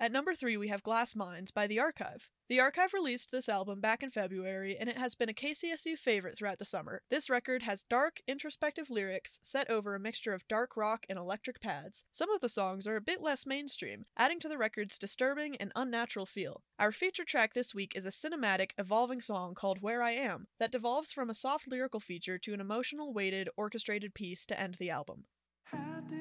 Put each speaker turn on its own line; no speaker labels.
At number 3, we have Glass Minds by The Archive. The Archive released this album back in February, and it has been a KCSU favorite throughout the summer. This record has dark, introspective lyrics set over a mixture of dark rock and electric pads. Some of the songs are a bit less mainstream, adding to the record's disturbing and unnatural feel. Our feature track this week is a cinematic, evolving song called Where I Am that devolves from a soft lyrical feature to an emotional, weighted, orchestrated piece to end the album.